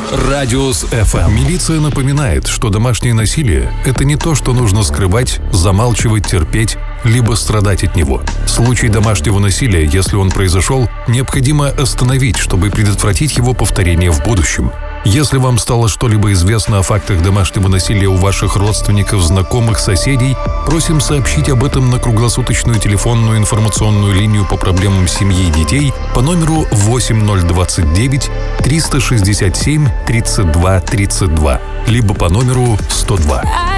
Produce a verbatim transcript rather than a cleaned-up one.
Радиус эф эм. Милиция напоминает, что домашнее насилие – это не то, что нужно скрывать, замалчивать, терпеть, либо страдать от него. Случай домашнего насилия, если он произошел, необходимо остановить, чтобы предотвратить его повторение в будущем. Если вам стало что-либо известно о фактах домашнего насилия у ваших родственников, знакомых, соседей, просим сообщить об этом на круглосуточную телефонную информационную линию по проблемам семьи и детей по номеру восемь ноль двадцать девять триста шестьдесят семь тридцать два тридцать два, либо по номеру сто два.